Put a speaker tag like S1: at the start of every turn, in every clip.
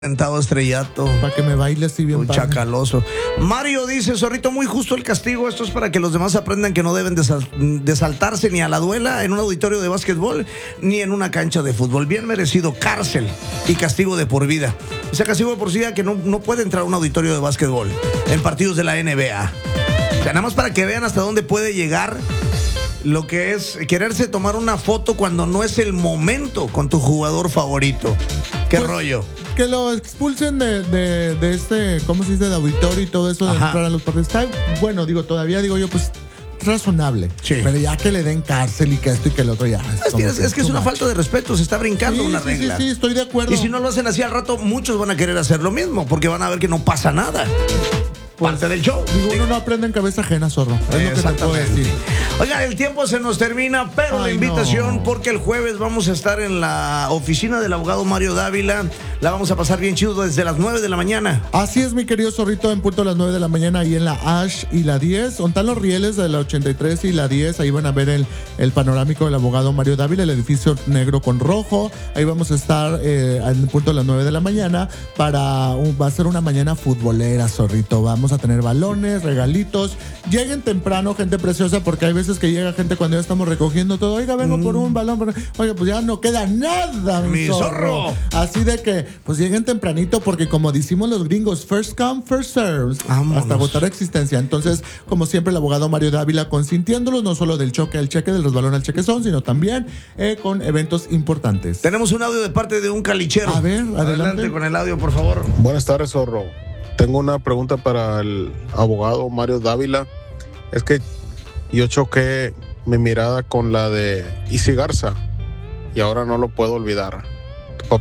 S1: Sentado estrellato.
S2: Para que me baile así bien padre.
S1: Chacaloso. Mario dice, Zorrito, muy justo el castigo. Esto es para que los demás aprendan que no deben de saltarse ni a la duela en un auditorio de básquetbol ni en una cancha de fútbol. Bien merecido, cárcel y castigo de por vida. O sea, castigo de por vida que no puede entrar a un auditorio de básquetbol en partidos de la NBA. O sea, nada más para que vean hasta dónde puede llegar lo que es quererse tomar una foto cuando no es el momento con tu jugador favorito. ¿Qué rollo?
S2: Que lo expulsen de este, ¿cómo se dice? De auditorio y todo eso de entrar a los partidos. Está, bueno, todavía digo yo, pues razonable.
S1: Sí.
S2: Pero ya que le den cárcel y que esto y que el otro ya.
S1: Es que es una falta de respeto, se está brincando una regla.
S2: Sí, estoy de acuerdo.
S1: Y si no lo hacen así al rato, muchos van a querer hacer lo mismo, porque van a ver que no pasa nada. Parte del show.
S2: Digo, uno no aprende en cabeza ajena, zorro. Es lo que te puedo decir.
S1: Oigan, el tiempo se nos termina, pero la invitación, porque el jueves vamos a estar en la oficina del abogado Mario Dávila. La vamos a pasar bien chido desde las 9 de la mañana.
S2: Así es, mi querido zorrito, en punto a las 9 de la mañana, ahí en la Ash y la 10. Donde están los rieles de la 83 y la 10. Ahí van a ver el panorámico del abogado Mario Dávila, el edificio negro con rojo. Ahí vamos a estar en punto a las 9 de la mañana va a ser una mañana futbolera, zorrito. Vamos a tener balones, regalitos. Lleguen temprano, gente preciosa, porque hay veces que llega gente cuando ya estamos recogiendo todo. Oiga, vengo por un balón. Oiga, pues ya no queda nada, mi zorro. Así de que, pues lleguen tempranito, porque como decimos los gringos, first come, first serve. Hasta agotar existencia. Entonces, como siempre, el abogado Mario Dávila consintiéndolos, no solo del choque al cheque, de los balones al cheque son, sino también con eventos importantes.
S1: Tenemos un audio de parte de un calichero.
S2: A ver,
S1: adelante con el audio, por favor.
S3: Buenas tardes, zorro. Tengo una pregunta para el abogado Mario Dávila. Es que yo choqué mi mirada con la de Isi Garza y ahora no lo puedo olvidar. Tu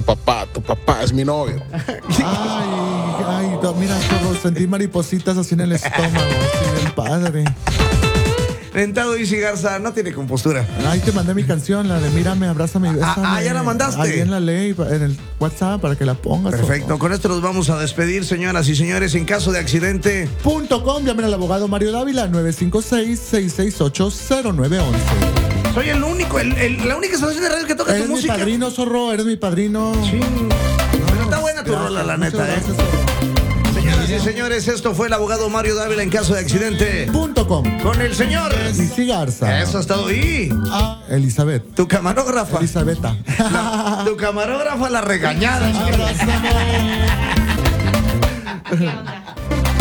S3: papá es mi novio.
S2: Ay, mira, sentí maripositas así en el estómago, así bien padre.
S1: Rentado Isi Garza no tiene compostura.
S2: Ahí te mandé mi canción, la de Mírame, abrázame y bésame.
S1: ¿Ya la mandaste?
S2: Ahí en la ley, en el WhatsApp, para que la pongas.
S1: Perfecto, con esto nos vamos a despedir, señoras y señores. En caso de accidente
S2: .com, llamen al abogado Mario Dávila, 956-668-0911.
S1: Soy el único, la única estación de radio que toca tu música.
S2: Eres mi padrino, zorro, eres mi padrino.
S1: Sí. Pero está buena tu rola, la neta,
S2: gracias, zorro.
S1: Señoras y señores, esto fue el abogado Mario Dávila en caso de accidente
S2: .com
S1: con el señor
S2: Isi Garza.
S1: Eso ha estado ahí.
S2: Elizabeth.
S1: Tu camarógrafa.
S2: Elizabeta.
S1: Tu camarógrafa la regañada.
S2: Abrázame.